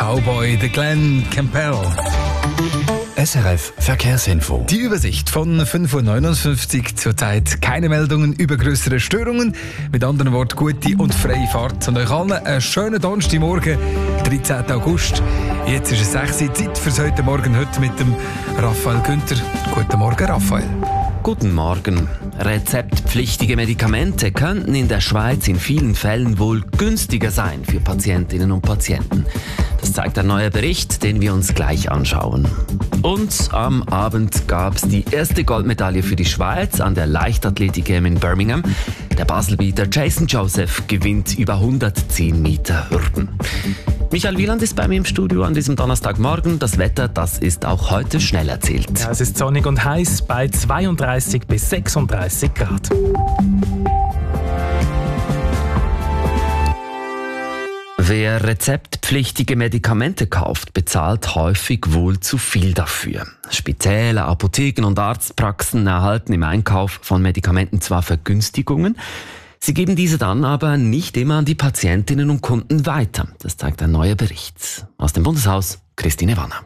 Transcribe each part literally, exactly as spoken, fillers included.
Cowboy, der Glenn Campbell. S R F Verkehrsinfo. Die Übersicht von fünf Uhr neunundfünfzig. Zurzeit keine Meldungen über größere Störungen. Mit anderen Worten, gute und freie Fahrt. Und euch allen einen schönen Donnerstagmorgen, dreizehnten August. Jetzt ist es sechs Uhr, Zeit fürs heute Morgen. Heute mit dem Raphael Günther. Guten Morgen, Raphael. Guten Morgen. Rezeptpflichtige Medikamente könnten in der Schweiz in vielen Fällen wohl günstiger sein für Patientinnen und Patienten. Das zeigt ein neuer Bericht, den wir uns gleich anschauen. Und am Abend gab es die erste Goldmedaille für die Schweiz an der Leichtathletik-E M in Birmingham. Der Baselbieter Jason Joseph gewinnt über hundertzehn Meter Hürden. Michael Wieland ist bei mir im Studio an diesem Donnerstagmorgen. Das Wetter, das ist auch heute schnell erzählt. Ja, es ist sonnig und heiß bei zweiunddreißig bis sechsunddreißig Grad. Wer rezeptpflichtige Medikamente kauft, bezahlt häufig wohl zu viel dafür. Spitäler, Apotheken und Arztpraxen erhalten im Einkauf von Medikamenten zwar Vergünstigungen, sie geben diese dann aber nicht immer an die Patientinnen und Kunden weiter. Das zeigt ein neuer Bericht. Aus dem Bundeshaus, Christine Wanner.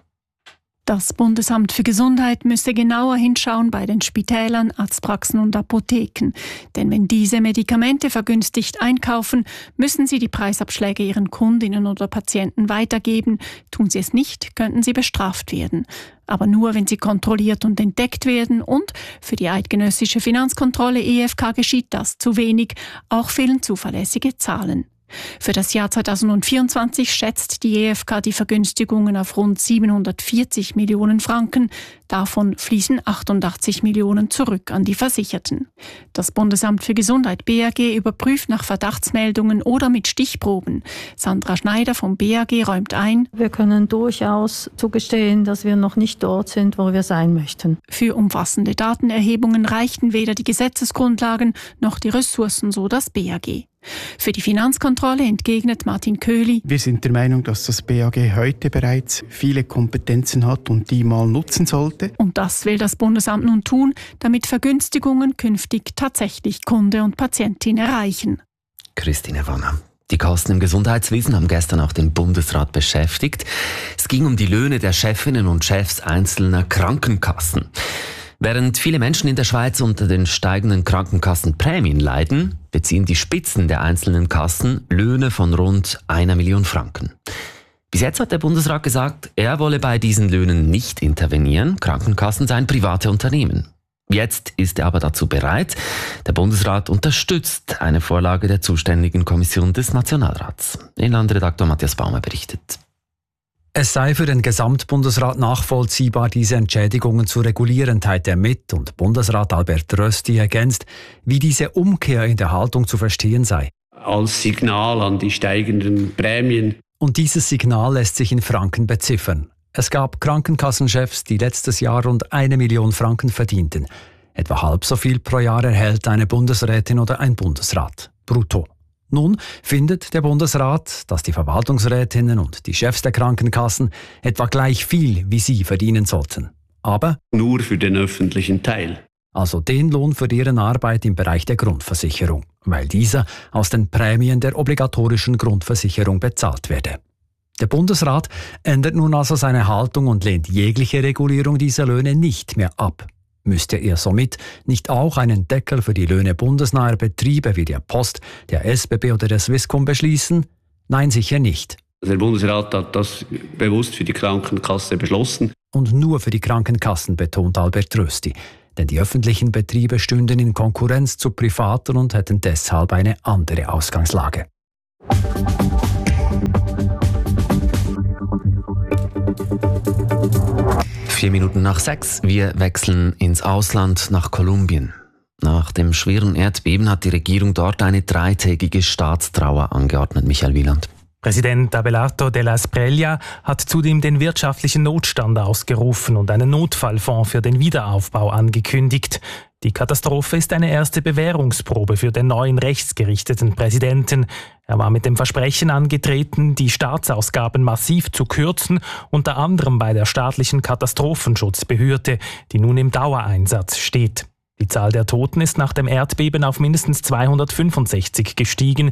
Das Bundesamt für Gesundheit müsse genauer hinschauen bei den Spitälern, Arztpraxen und Apotheken. Denn wenn diese Medikamente vergünstigt einkaufen, müssen sie die Preisabschläge ihren Kundinnen oder Patienten weitergeben. Tun sie es nicht, könnten sie bestraft werden. Aber nur, wenn sie kontrolliert und entdeckt werden. Und für die eidgenössische Finanzkontrolle E F K geschieht das zu wenig. Auch fehlen zuverlässige Zahlen. Für das Jahr zweitausendvierundzwanzig schätzt die E F K die Vergünstigungen auf rund siebenhundertvierzig Millionen Franken. Davon fließen achtundachtzig Millionen zurück an die Versicherten. Das Bundesamt für Gesundheit B A G überprüft nach Verdachtsmeldungen oder mit Stichproben. Sandra Schneider vom B A G räumt ein: Wir können durchaus zugestehen, dass wir noch nicht dort sind, wo wir sein möchten. Für umfassende Datenerhebungen reichten weder die Gesetzesgrundlagen noch die Ressourcen, so das B A G. Für die Finanzkontrolle entgegnet Martin Köhli: Wir sind der Meinung, dass das B A G heute bereits viele Kompetenzen hat und die mal nutzen sollte. Und das will das Bundesamt nun tun, damit Vergünstigungen künftig tatsächlich Kunde und Patientin erreichen. Christine Wanner. Die Kosten im Gesundheitswesen haben gestern auch den Bundesrat beschäftigt. Es ging um die Löhne der Chefinnen und Chefs einzelner Krankenkassen. Während viele Menschen in der Schweiz unter den steigenden Krankenkassenprämien leiden, beziehen die Spitzen der einzelnen Kassen Löhne von rund einer Million Franken. Bis jetzt hat der Bundesrat gesagt, er wolle bei diesen Löhnen nicht intervenieren. Krankenkassen seien private Unternehmen. Jetzt ist er aber dazu bereit. Der Bundesrat unterstützt eine Vorlage der zuständigen Kommission des Nationalrats. Inlandredaktor Matthias Baumer berichtet. Es sei für den Gesamtbundesrat nachvollziehbar, diese Entschädigungen zu regulieren, teilt er mit, und Bundesrat Albert Rösti ergänzt, wie diese Umkehr in der Haltung zu verstehen sei. Als Signal an die steigenden Prämien. Und dieses Signal lässt sich in Franken beziffern. Es gab Krankenkassenchefs, die letztes Jahr rund eine Million Franken verdienten. Etwa halb so viel pro Jahr erhält eine Bundesrätin oder ein Bundesrat. Brutto. Nun findet der Bundesrat, dass die Verwaltungsrätinnen und die Chefs der Krankenkassen etwa gleich viel wie sie verdienen sollten. Aber nur für den öffentlichen Teil. Also den Lohn für deren Arbeit im Bereich der Grundversicherung, weil dieser aus den Prämien der obligatorischen Grundversicherung bezahlt werde. Der Bundesrat ändert nun also seine Haltung und lehnt jegliche Regulierung dieser Löhne nicht mehr ab. Müsste er somit nicht auch einen Deckel für die Löhne bundesnaher Betriebe wie der Post, der S B B oder der Swisscom beschließen? Nein, sicher nicht. Der Bundesrat hat das bewusst für die Krankenkasse beschlossen. Und nur für die Krankenkassen, betont Albert Rösti. Denn die öffentlichen Betriebe stünden in Konkurrenz zu privaten und hätten deshalb eine andere Ausgangslage. Vier Minuten nach sechs. Wir wechseln ins Ausland nach Kolumbien. Nach dem schweren Erdbeben hat die Regierung dort eine dreitägige Staatstrauer angeordnet. Michael Wieland. Präsident Abelardo de la Espriella hat zudem den wirtschaftlichen Notstand ausgerufen und einen Notfallfonds für den Wiederaufbau angekündigt. Die Katastrophe ist eine erste Bewährungsprobe für den neuen rechtsgerichteten Präsidenten. Er war mit dem Versprechen angetreten, die Staatsausgaben massiv zu kürzen, unter anderem bei der staatlichen Katastrophenschutzbehörde, die nun im Dauereinsatz steht. Die Zahl der Toten ist nach dem Erdbeben auf mindestens zweihundertfünfundsechzig gestiegen.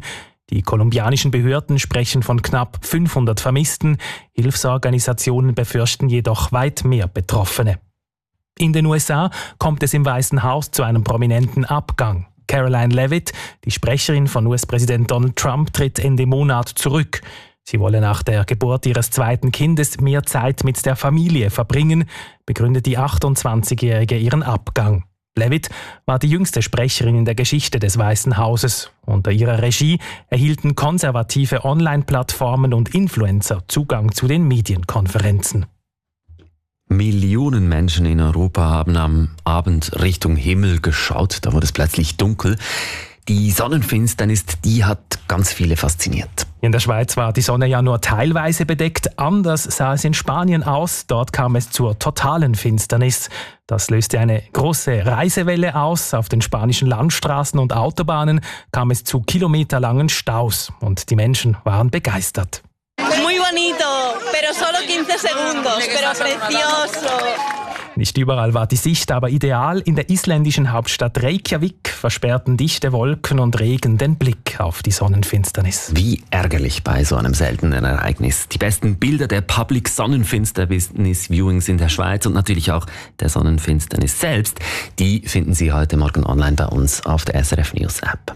Die kolumbianischen Behörden sprechen von knapp fünfhundert Vermissten. Hilfsorganisationen befürchten jedoch weit mehr Betroffene. In den U S A kommt es im Weißen Haus zu einem prominenten Abgang. Caroline Leavitt, die Sprecherin von U S-Präsident Donald Trump, tritt Ende Monat zurück. Sie wolle nach der Geburt ihres zweiten Kindes mehr Zeit mit der Familie verbringen, begründet die achtundzwanzigjährige ihren Abgang. Leavitt war die jüngste Sprecherin in der Geschichte des Weißen Hauses. Unter ihrer Regie erhielten konservative Online-Plattformen und Influencer Zugang zu den Medienkonferenzen. Millionen Menschen in Europa haben am Abend Richtung Himmel geschaut. Da wurde es plötzlich dunkel. Die Sonnenfinsternis, die hat ganz viele fasziniert. In der Schweiz war die Sonne ja nur teilweise bedeckt. Anders sah es in Spanien aus. Dort kam es zur totalen Finsternis. Das löste eine große Reisewelle aus. Auf den spanischen Landstraßen und Autobahnen kam es zu kilometerlangen Staus. Und die Menschen waren begeistert. Muy bonito, pero solo quince segundos, pero precioso. Nicht überall war die Sicht aber ideal. In der isländischen Hauptstadt Reykjavik versperrten dichte Wolken und Regen den Blick auf die Sonnenfinsternis. Wie ärgerlich bei so einem seltenen Ereignis. Die besten Bilder der Public Sonnenfinsternis Viewings in der Schweiz und natürlich auch der Sonnenfinsternis selbst, die finden Sie heute Morgen online bei uns auf der S R F News App.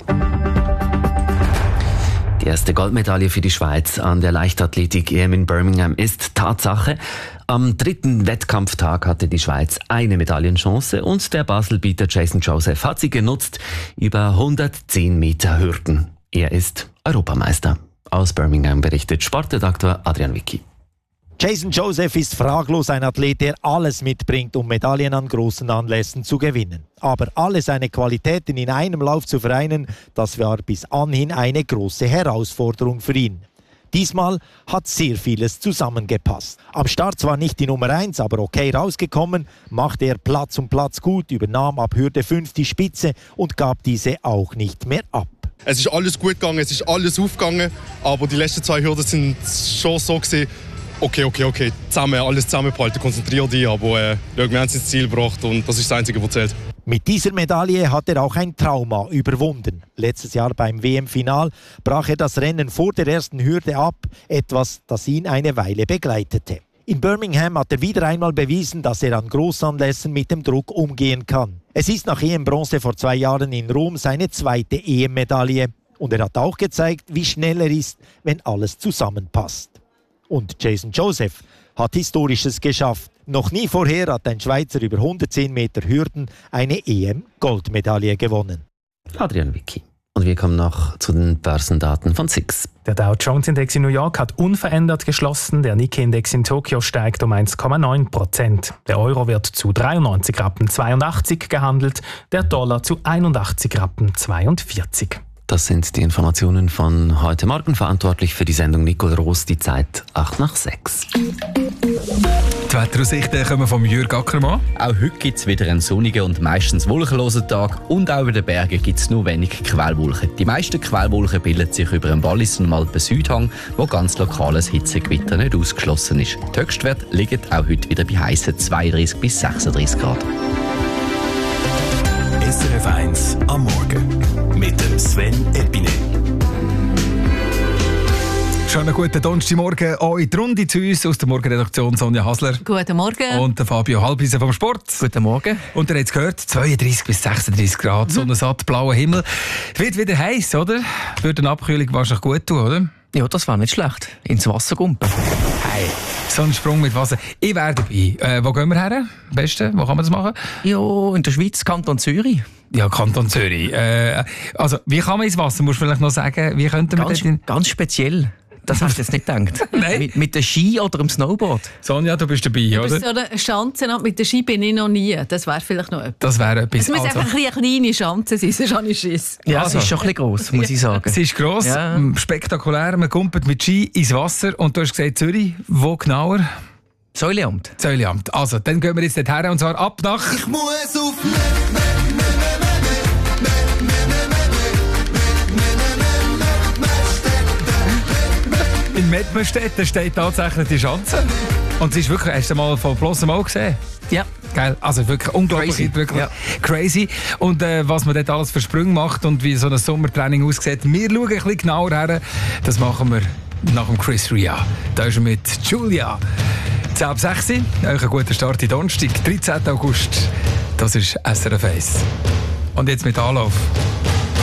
Die erste Goldmedaille für die Schweiz an der Leichtathletik-E M in Birmingham ist Tatsache. Am dritten Wettkampftag hatte die Schweiz eine Medaillenchance und der Baselbieter Jason Joseph hat sie genutzt über hundertzehn Meter Hürden. Er ist Europameister. Aus Birmingham berichtet Sportredaktor Adrian Wicki. Jason Joseph ist fraglos ein Athlet, der alles mitbringt, um Medaillen an großen Anlässen zu gewinnen. Aber alle seine Qualitäten in einem Lauf zu vereinen, das war bis anhin eine große Herausforderung für ihn. Diesmal hat sehr vieles zusammengepasst. Am Start zwar nicht die Nummer eins, aber okay rausgekommen, machte er Platz um Platz gut, übernahm ab Hürde fünf die Spitze und gab diese auch nicht mehr ab. Es ist alles gut gegangen, es ist alles aufgegangen, aber die letzten zwei Hürden sind schon so gewesen, okay, okay, okay, zusammen, alles zusammenbehalten, konzentrier dich, aber äh, wir haben es ins Ziel gebracht und das ist das Einzige, was zählt. Mit dieser Medaille hat er auch ein Trauma überwunden. Letztes Jahr beim W M-Final brach er das Rennen vor der ersten Hürde ab, etwas, das ihn eine Weile begleitete. In Birmingham hat er wieder einmal bewiesen, dass er an Großanlässen mit dem Druck umgehen kann. Es ist nach E M-Bronze vor zwei Jahren in Rom seine zweite E M-Medaille. Und er hat auch gezeigt, wie schnell er ist, wenn alles zusammenpasst. Und Jason Joseph hat Historisches geschafft. Noch nie vorher hat ein Schweizer über hundertzehn Meter Hürden eine E M-Goldmedaille gewonnen. Adrian Wicki. Und wir kommen noch zu den Börsendaten von S I X. Der Dow Jones Index in New York hat unverändert geschlossen. Der Nikkei-Index in Tokio steigt um eins Komma neun Prozent. Der Euro wird zu dreiundneunzig Rappen zweiundachtzig gehandelt, der Dollar zu einundachtzig Rappen zweiundvierzig. Das sind die Informationen von heute Morgen. Verantwortlich für die Sendung Nicole Roos, die Zeit acht nach sechs. Die Wetteraussichten kommen vom Jürg Ackermann. Auch heute gibt es wieder einen sonnigen und meistens wolkenlosen Tag. Und auch über den Bergen gibt es nur wenig Quellwolken. Die meisten Quellwolken bilden sich über den Wallis und Alpen-Südhang, wo ganz lokales Hitzegewitter nicht ausgeschlossen ist. Die Höchstwerte liegen auch heute wieder bei heissen zweiunddreißig bis sechsunddreißig Grad. S R F eins am Morgen mit dem Sven Epine. Schönen guten Donnerstagmorgen auch in die Runde zu uns aus der Morgenredaktion Sonja Hasler. Guten Morgen. Und der Fabio Halbisen vom Sport. Guten Morgen. Und ihr habt es gehört, zweiunddreißig bis sechsunddreißig Grad, mhm. Sonnensatt, blauer Himmel. Wird wieder heiß, oder? Würde eine Abkühlung wahrscheinlich gut tun, oder? Ja, das wäre nicht schlecht. Ins Wasser gumpen. Hey, so ein Sprung mit Wasser. Ich wäre dabei. Äh, wo gehen wir her? Am besten? Wo kann man das machen? Ja, in der Schweiz, Kanton Zürich. Ja, Kanton Zürich. Äh, also, wie kann man ins Wasser? Musst du vielleicht noch sagen, wie könnte man ganz, das? Ganz speziell. Das hast du jetzt nicht gedacht. Nein. Mit, mit der Ski oder dem Snowboard? Sonja, du bist dabei, oder? So eine Schanze mit der Ski bin ich noch nie. Das wäre vielleicht noch etwas. Das wäre etwas. Es muss also. einfach eine kleine Schanze sein, sonst habe ich Schiss. Ja, also. Es ist schon ein bisschen gross, muss ich sagen. Es ist gross, ja. Spektakulär. Man kumpelt mit Ski ins Wasser. Und du hast gesagt, Zürich, wo genauer? Säuleamt. Säuleamt. Also, dann gehen wir jetzt dorthin und zwar ab nach... Ich muss auf... In Mettmerstedt steht tatsächlich die Schanze. Und sie ist wirklich, hast du mal von bloßem Auge gesehen? Ja, Geil. Also wirklich unglaublich, Crazy. wirklich Ja. crazy. Und äh, was man dort alles für Sprünge macht und wie so ein Sommertraining aussieht, wir schauen ein bisschen genauer her. Das machen wir nach dem Chris Ria. Da ist er mit Julia. zehn ab sechs. Euch ein guter Start in Donnerstag, dreizehnten August. Das ist S R F eins. Und jetzt mit Anlauf.